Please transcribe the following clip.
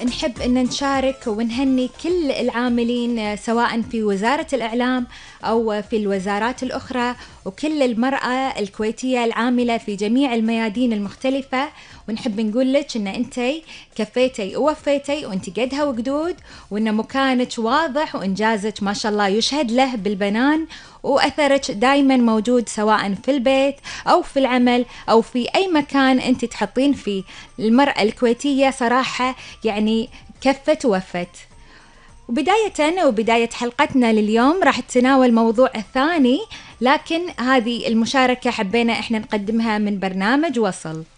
نحب أن نشارك ونهني كل العاملين سواء في وزارة الإعلام أو في الوزارات الأخرى، وكل المرأة الكويتية العاملة في جميع الميادين المختلفة. ونحب نقول لك أن أنتي كفيتي ووفيتي، وأنتي قدها وقدود، وأن مكانك واضح، وإنجازك ما شاء الله يشهد له بالبنان، وأثرك دايما موجود سواء في البيت أو في العمل أو في أي مكان أنت تحطين فيه. المرأة الكويتية صراحة يعني كفت ووفت. وبداية حلقتنا لليوم راح تناول موضوع الثاني، لكن هذه المشاركة حبينا إحنا نقدمها من برنامج وصل.